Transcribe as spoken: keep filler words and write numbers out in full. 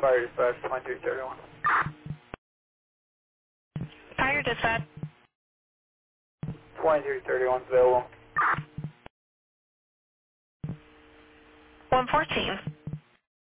Fire dispatch, twenty-three thirty-one. Fire dispatch. twenty-three thirty-one is available. one fourteen.